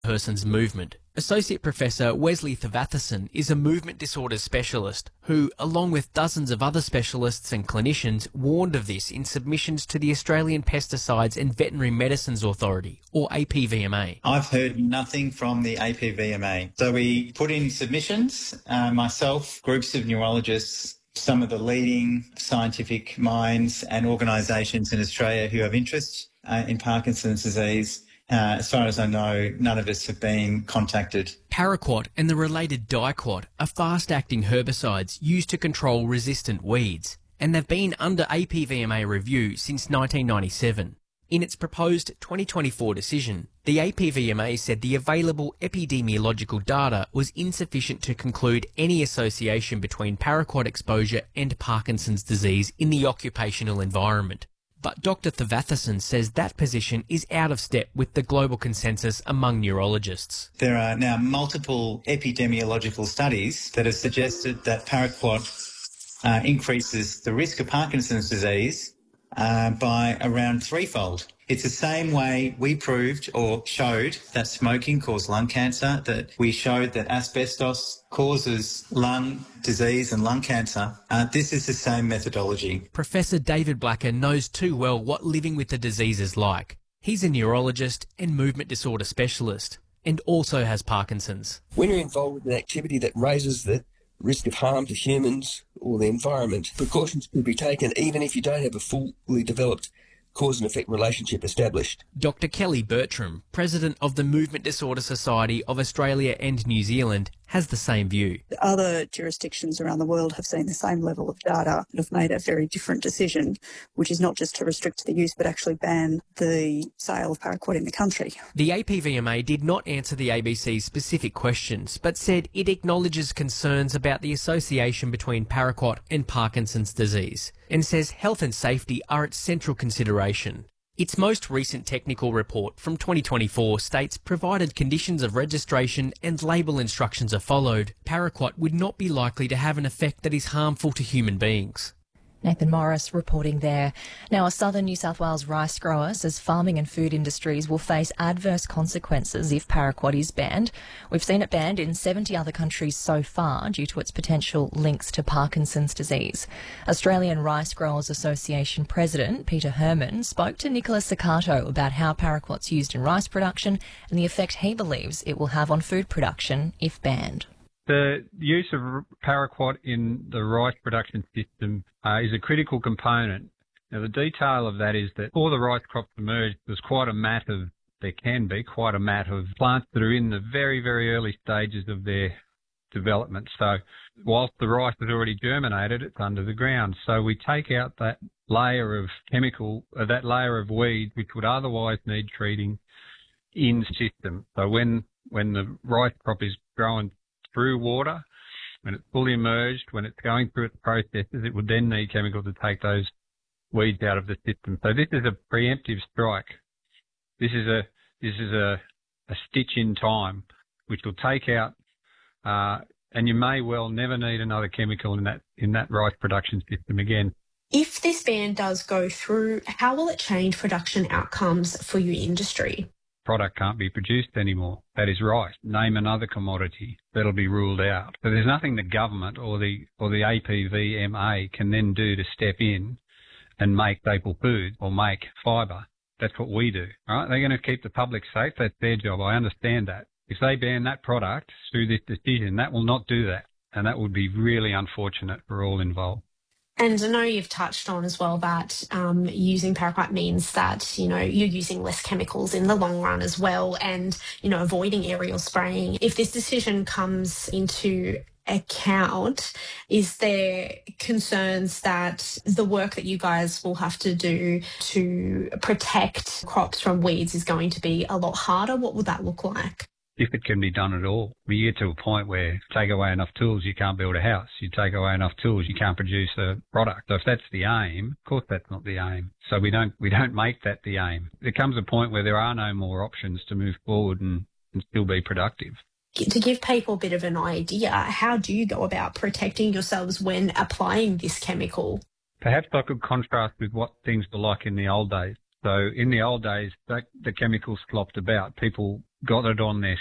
person's movement. Associate Professor Wesley Thevathasan is a movement disorders specialist who, along with dozens of other specialists and clinicians, warned of this in submissions to the Australian Pesticides and Veterinary Medicines Authority, or APVMA. I've heard nothing from the APVMA. So we put in submissions, myself, groups of neurologists, some of the leading scientific minds and organisations in Australia who have interest in Parkinson's disease. As far as I know, none of us have been contacted. Paraquat and the related Diquat are fast-acting herbicides used to control resistant weeds, and they've been under APVMA review since 1997. In its proposed 2024 decision, the APVMA said the available epidemiological data was insufficient to conclude any association between paraquat exposure and Parkinson's disease in the occupational environment. But Dr. Thevathasan says that position is out of step with the global consensus among neurologists. There are now multiple epidemiological studies that have suggested that paraquat increases the risk of Parkinson's disease by around threefold. It's the same way we proved or showed that smoking caused lung cancer, that we showed that asbestos causes lung disease and lung cancer. This is the same methodology. Professor David Blacker knows too well what living with the disease is like. He's a neurologist and movement disorder specialist, and also has Parkinson's. When you're involved with an activity that raises the risk of harm to humans or the environment, precautions can be taken even if you don't have a fully developed cause and effect relationship established. Dr. Kelly Bertram, President of the Movement Disorder Society of Australia and New Zealand, has the same view. Other jurisdictions around the world have seen the same level of data and have made a very different decision, which is not just to restrict the use but actually ban the sale of paraquat in the country. The APVMA did not answer the ABC's specific questions, but said it acknowledges concerns about the association between paraquat and Parkinson's disease, and says health and safety are its central consideration. Its most recent technical report from 2024 states provided conditions of registration and label instructions are followed, paraquat would not be likely to have an effect that is harmful to human beings. Nathan Morris reporting there. Now, a southern New South Wales rice grower says farming and food industries will face adverse consequences if paraquat is banned. We've seen it banned in 70 other countries so far due to its potential links to Parkinson's disease. Australian Rice Growers Association President Peter Herman spoke to Nicholas Sakato about how paraquat's used in rice production and the effect he believes it will have on food production if banned. The use of paraquat in the rice production system is a critical component. Now, the detail of that is that before the rice crops emerged, there can be quite a mat of plants that are in the very, very early stages of their development. So whilst the rice has already germinated, it's under the ground. So we take out that layer of that layer of weed, which would otherwise need treating in the system. So when the rice crop is growing through water, when it's fully emerged, when it's going through its processes, it would then need chemicals to take those weeds out of the system. So this is a preemptive strike. This is a stitch in time, which will take out, and you may well never need another chemical in that rice production system again. If this ban does go through, how will it change production outcomes for your industry? Product can't be produced anymore. That is right. Name another commodity that'll be ruled out. So there's nothing the government or the APVMA can then do to step in and make staple food or make fibre. That's what we do. All right? They're going to keep the public safe. That's their job. I understand that. If they ban that product through this decision, that will not do that. And that would be really unfortunate for all involved. And I know you've touched on as well that using paraquat means that, you're using less chemicals in the long run as well and, avoiding aerial spraying. If this decision comes into account, is there concerns that the work that you guys will have to do to protect crops from weeds is going to be a lot harder? What would that look like? If it can be done at all. You get to a point where take away enough tools, you can't build a house. You take away enough tools, you can't produce a product. So if that's the aim, of course that's not the aim. So we don't make that the aim. There comes a point where there are no more options to move forward and still be productive. To give people a bit of an idea, how do you go about protecting yourselves when applying this chemical? Perhaps I could contrast with what things were like in the old days. So in the old days, the chemicals flopped about. People got it on their